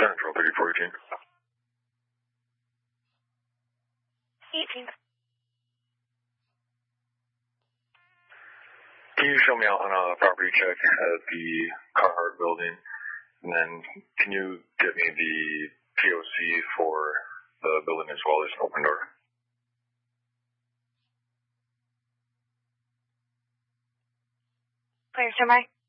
Central 3418. 18. Can you show me out on a property check at the Carhartt building? And then can you get me the POC for the building as well as open door? Clear, Mike.